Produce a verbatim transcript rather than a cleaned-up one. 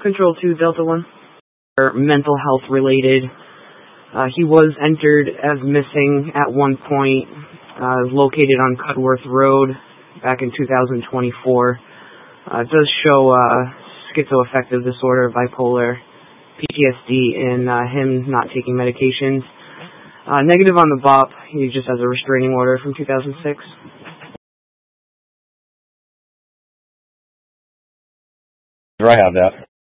Control two, Delta one. Mental health related. Uh, he was entered as missing at one point, uh, located on Cudworth Road back in two thousand twenty-four. Uh, it does show uh, schizoaffective disorder, bipolar, P T S D, and uh, him not taking medications. Uh, negative on the B O P. He just has a restraining order from two thousand six. I have that.